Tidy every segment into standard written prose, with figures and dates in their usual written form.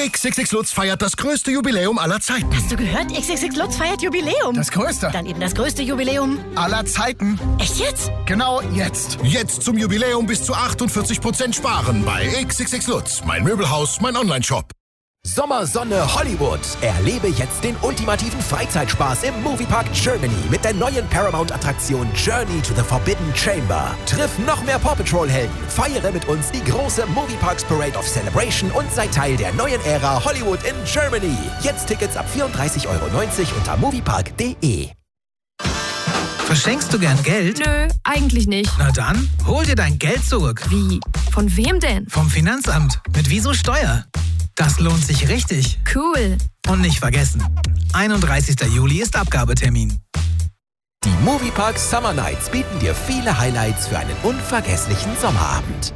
XXX Lutz feiert das größte Jubiläum aller Zeiten. Hast du gehört? XXX Lutz feiert Jubiläum. Das größte. Dann eben das größte Jubiläum aller Zeiten. Echt jetzt? Genau jetzt. Jetzt zum Jubiläum bis zu 48% sparen bei XXX Lutz. Mein Möbelhaus, mein Onlineshop. Sommersonne Hollywood. Erlebe jetzt den ultimativen Freizeitspaß im Moviepark Germany mit der neuen Paramount-Attraktion Journey to the Forbidden Chamber. Triff noch mehr Paw Patrol-Helden, feiere mit uns die große Movieparks Parade of Celebration und sei Teil der neuen Ära Hollywood in Germany. Jetzt Tickets ab 34,90 € unter moviepark.de. Verschenkst du gern Geld? Nö, eigentlich nicht. Na dann, hol dir dein Geld zurück. Wie? Von wem denn? Vom Finanzamt. Mit Wieso Steuer. Das lohnt sich richtig. Cool. Und nicht vergessen, 31. Juli ist Abgabetermin. Die Moviepark Summer Nights bieten dir viele Highlights für einen unvergesslichen Sommerabend.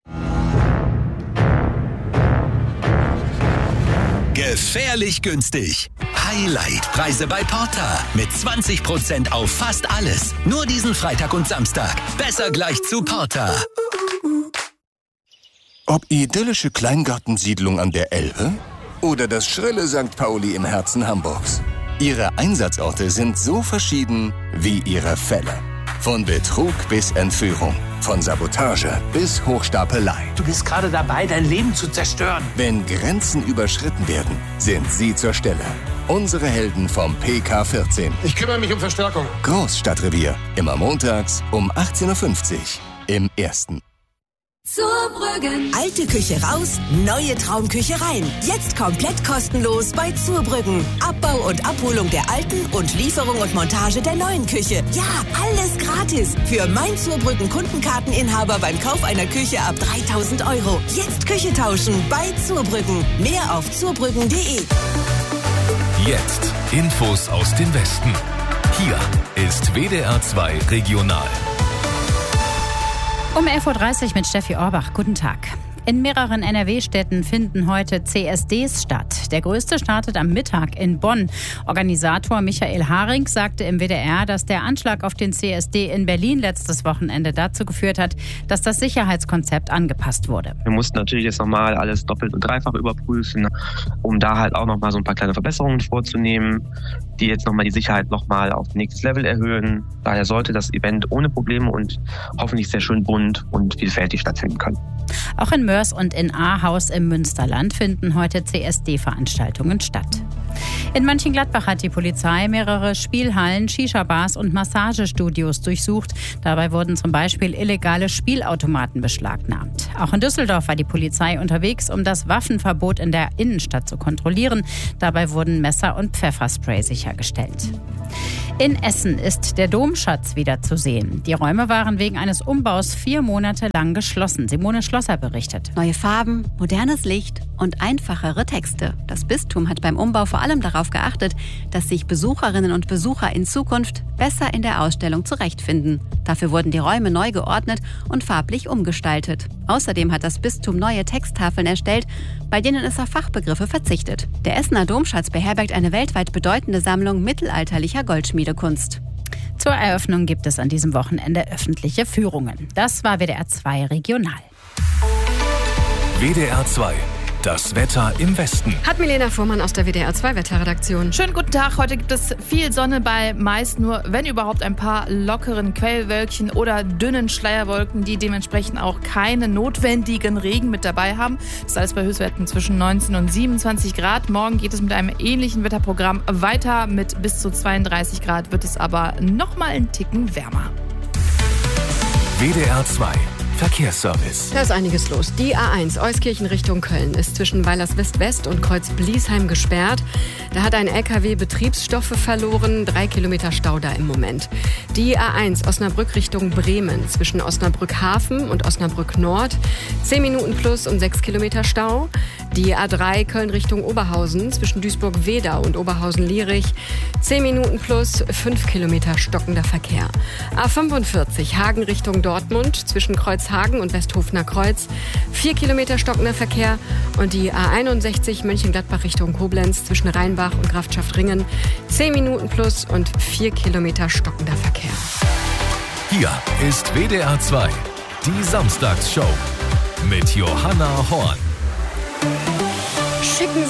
Gefährlich günstig. Highlight-Preise bei Porter. Mit 20% auf fast alles. Nur diesen Freitag und Samstag. Besser gleich zu Porter. Ob idyllische Kleingartensiedlung an der Elbe oder das schrille St. Pauli im Herzen Hamburgs. Ihre Einsatzorte sind so verschieden wie ihre Fälle. Von Betrug bis Entführung, von Sabotage bis Hochstapelei. Du bist gerade dabei, dein Leben zu zerstören. Wenn Grenzen überschritten werden, sind sie zur Stelle. Unsere Helden vom PK14. Ich kümmere mich um Verstärkung. Großstadtrevier, immer montags um 18:50 Uhr im Ersten. Zurbrüggen. Alte Küche raus, neue Traumküche rein. Jetzt komplett kostenlos bei Zurbrüggen. Abbau und Abholung der alten und Lieferung und Montage der neuen Küche. Ja, alles gratis. Für mein Zurbrüggen Kundenkarteninhaber beim Kauf einer Küche ab 3.000 €. Jetzt Küche tauschen bei Zurbrüggen. Mehr auf zurbrüggen.de. Jetzt Infos aus dem Westen. Hier ist WDR 2 Regional. Um 11:30 Uhr mit Steffi Orbach. Guten Tag. In mehreren NRW-Städten finden heute CSDs statt. Der größte startet am Mittag in Bonn. Organisator Michael Haring sagte im WDR, dass der Anschlag auf den CSD in Berlin letztes Wochenende dazu geführt hat, dass das Sicherheitskonzept angepasst wurde. Wir mussten natürlich jetzt nochmal alles doppelt und dreifach überprüfen, um da halt auch nochmal so ein paar kleine Verbesserungen vorzunehmen, die jetzt nochmal die Sicherheit nochmal auf nächstes Level erhöhen. Daher sollte das Event ohne Probleme und hoffentlich sehr schön bunt und vielfältig stattfinden können. Auch in Mörs und in Ahaus im Münsterland finden heute CSD-Veranstaltungen statt. In Mönchengladbach hat die Polizei mehrere Spielhallen, Shisha-Bars und Massagestudios durchsucht. Dabei wurden zum Beispiel illegale Spielautomaten beschlagnahmt. Auch in Düsseldorf war die Polizei unterwegs, um das Waffenverbot in der Innenstadt zu kontrollieren. Dabei wurden Messer und Pfefferspray sichergestellt. In Essen ist der Domschatz wieder zu sehen. Die Räume waren wegen eines Umbaus 4 Monate lang geschlossen. Simone Schlosser berichtet. Neue Farben, modernes Licht und einfachere Texte. Das Bistum hat beim Umbau vor allem darauf geachtet, dass sich Besucherinnen und Besucher in Zukunft besser in der Ausstellung zurechtfinden. Dafür wurden die Räume neu geordnet und farblich umgestaltet. Außerdem hat das Bistum neue Texttafeln erstellt, bei denen es auf Fachbegriffe verzichtet. Der Essener Domschatz beherbergt eine weltweit bedeutende Sammlung mittelalterlicher Goldschmiedekunst. Zur Eröffnung gibt es an diesem Wochenende öffentliche Führungen. Das war WDR 2 Regional. WDR 2. Das Wetter im Westen. Hat Milena Fuhrmann aus der WDR 2 Wetterredaktion. Schönen guten Tag. Heute gibt es viel Sonne bei meist nur, wenn überhaupt, ein paar lockeren Quellwölkchen oder dünnen Schleierwolken, die dementsprechend auch keinen notwendigen Regen mit dabei haben. Das ist alles bei Höchstwerten zwischen 19 und 27 Grad. Morgen geht es mit einem ähnlichen Wetterprogramm weiter. Mit bis zu 32 Grad wird es aber noch mal einen Ticken wärmer. WDR 2. Verkehrsservice. Da ist einiges los. Die A1 Euskirchen Richtung Köln ist zwischen Weilerswist-West und Kreuz-Bliesheim gesperrt. Da hat ein LKW Betriebsstoffe verloren. 3 Kilometer Stau da im Moment. Die A1 Osnabrück Richtung Bremen zwischen Osnabrück Hafen und Osnabrück Nord. 10 Minuten plus und 6 Kilometer Stau. Die A3 Köln Richtung Oberhausen zwischen Duisburg-Wedau und Oberhausen-Lierich. 10 Minuten plus 5 Kilometer stockender Verkehr. A45 Hagen Richtung Dortmund zwischen Kreuzhagen und Westhofener Kreuz. 4 Kilometer stockender Verkehr. Und die A61 Mönchengladbach Richtung Koblenz zwischen Rheinbach und Grafschaft-Ringen. 10 Minuten plus und 4 Kilometer stockender Verkehr. Hier ist WDR 2, die Samstagsshow mit Johanna Horn. schicken